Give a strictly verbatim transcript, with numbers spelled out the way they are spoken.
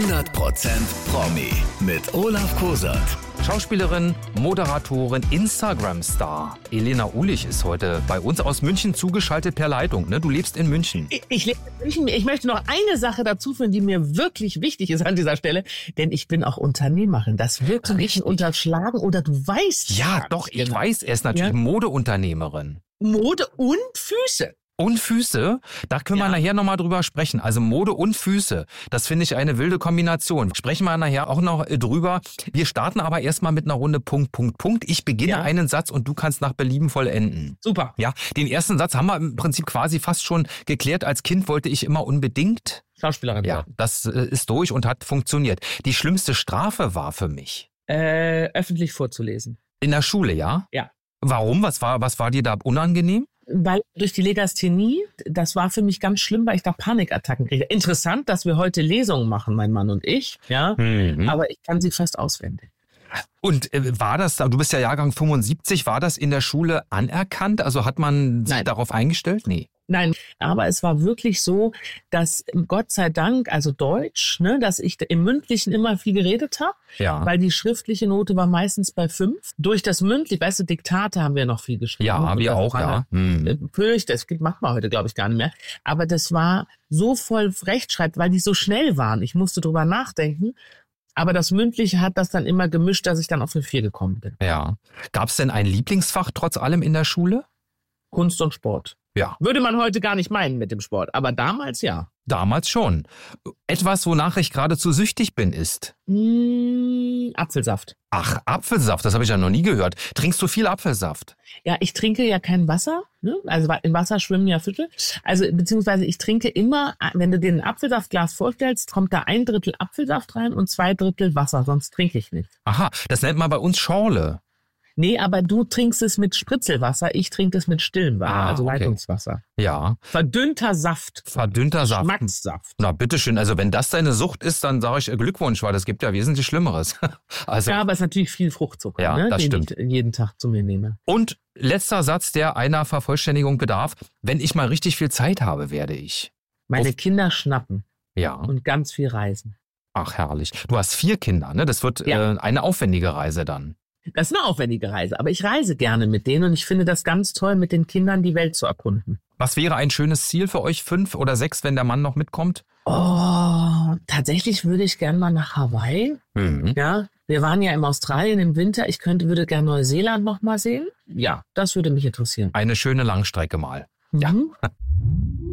hundert Prozent Promi mit Olaf Kosert. Schauspielerin, Moderatorin, Instagram-Star. Elena Uhlich ist heute bei uns aus München zugeschaltet per Leitung. Ne? Du lebst in München. Ich, ich lebe in München. Ich möchte noch eine Sache dazu führen, die mir wirklich wichtig ist an dieser Stelle. Denn ich bin auch Unternehmerin. Das wird so ein bisschen unterschlagen oder du weißt. Ja, doch, ich genau. weiß. Er ist natürlich Ja? Modeunternehmerin. Mode und Füße. Und Füße, da können wir Ja. nachher nochmal drüber sprechen. Also Mode und Füße, das finde ich eine wilde Kombination. Sprechen wir nachher auch noch drüber. Wir starten aber erstmal mit einer Runde Punkt, Punkt, Punkt. Ich beginne Ja. einen Satz und du kannst nach Belieben vollenden. Super. Ja, den ersten Satz haben wir im Prinzip quasi fast schon geklärt. Als Kind wollte ich immer unbedingt. Schauspielerin. Ja, das äh, ist durch und hat funktioniert. Die schlimmste Strafe war für mich Äh, öffentlich vorzulesen. in der Schule, ja? Ja. Warum? Was war, was war dir da unangenehm? Weil durch die Legasthenie, das war für mich ganz schlimm, weil ich da Panikattacken kriege. Interessant, dass wir heute Lesungen machen, mein Mann und ich. Ja, Mhm. aber ich kann sie fast auswendig. Und äh, war das, da- du bist ja Jahrgang fünfundsiebzig, war das in der Schule anerkannt? Also hat man sich Nein. darauf eingestellt? Nee. Nein, aber es war wirklich so, dass Gott sei Dank, also Deutsch, ne, dass ich im Mündlichen immer viel geredet habe, Ja. weil die schriftliche Note war meistens bei fünf. Durch das Mündliche, weißt du, Diktate haben wir noch viel geschrieben. Ja, Und wir das auch, war ja. eine- Hm. Fürcht, das macht man heute, glaube ich, gar nicht mehr. Aber das war so voll Rechtschreib, weil die so schnell waren. Ich musste drüber nachdenken. Aber das Mündliche hat das dann immer gemischt, dass ich dann auf eine vier gekommen bin. Ja. Gab es denn ein Lieblingsfach trotz allem in der Schule? Kunst und Sport. Ja. Würde man heute gar nicht meinen mit dem Sport, aber damals ja. Damals schon. Etwas, wonach ich geradezu süchtig bin, ist. Mmh, Apfelsaft. Ach, Apfelsaft, das habe ich ja noch nie gehört. Trinkst du viel Apfelsaft? Ja, ich trinke ja kein Wasser, ne? Also im Wasser schwimmen ja Fische. Also beziehungsweise ich trinke immer, wenn du dir ein Apfelsaftglas vorstellst, kommt da ein Drittel Apfelsaft rein und zwei Drittel Wasser, sonst trinke ich nicht. Aha, das nennt man bei uns Schorle. Nee, aber du trinkst es mit Spritzelwasser, ich trinke es mit stillem Wasser, Ah, also okay. Leitungswasser. Ja, Verdünnter Saft. verdünnter Saft. Geschmackssaft. Na, bitteschön. Also wenn das deine Sucht ist, dann sage ich äh, Glückwunsch, weil es gibt ja wesentlich Schlimmeres. Also, Ja, aber es ist natürlich viel Fruchtzucker, Ja, ne, das den stimmt. ich jeden Tag zu mir nehme. und letzter Satz, der einer Vervollständigung bedarf. Wenn ich mal richtig viel Zeit habe, werde ich. Meine Auf- Kinder schnappen Ja. und ganz viel reisen. Ach, herrlich. Du hast vier Kinder, ne? Das wird Ja. äh, eine aufwendige Reise dann. Das ist eine aufwendige Reise, aber ich reise gerne mit denen und ich finde das ganz toll, mit den Kindern die Welt zu erkunden. Was wäre ein schönes Ziel für euch, fünf oder sechs, wenn der Mann noch mitkommt? Oh, tatsächlich würde ich gerne mal nach Hawaii. Mhm. Ja, wir waren ja im Australien im Winter. Ich könnte, würde gerne Neuseeland noch mal sehen. Ja, das würde mich interessieren. Eine schöne Langstrecke mal. Ja.